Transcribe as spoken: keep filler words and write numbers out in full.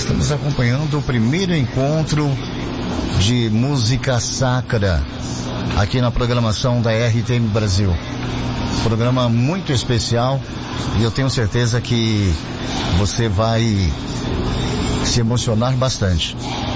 Estamos acompanhando o primeiro encontro de música sacra aqui na programação da R T M Brasil. Programa muito especial e eu tenho certeza que você vai se emocionar bastante.